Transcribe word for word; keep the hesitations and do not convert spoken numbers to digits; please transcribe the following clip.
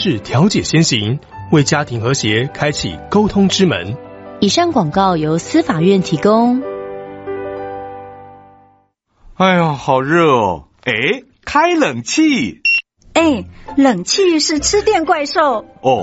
事调解先行，为家庭和谐开启沟通之门。 以上广告由司法院提供。 哎呀，好热哦！哎，开冷气。 哎，冷气是吃电怪兽。 哦。